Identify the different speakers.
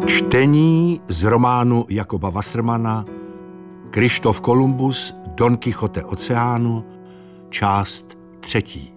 Speaker 1: Čtení z románu Jakoba Wassermanna Kryštof Kolumbus, Don Kichote oceánu, část 3.